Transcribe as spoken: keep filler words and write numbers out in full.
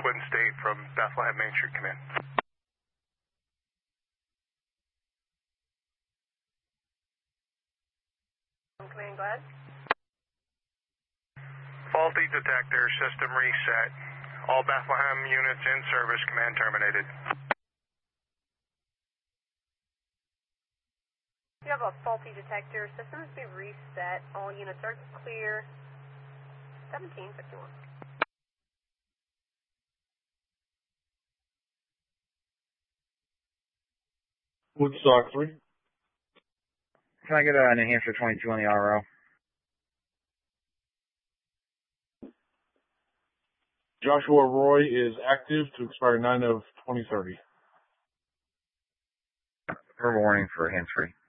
Twin State from Bethlehem Main Street, come in. Command, go ahead. Faulty detector, system reset. All Bethlehem units in service, command terminated. You have a faulty detector, system has been reset, all units are clear. seventeen fifty-one. Woodstock three. Can I get a New Hampshire twenty-two on the R O? Joshua Roy is active to expire nine of twenty thirty. Verbal warning for hands free.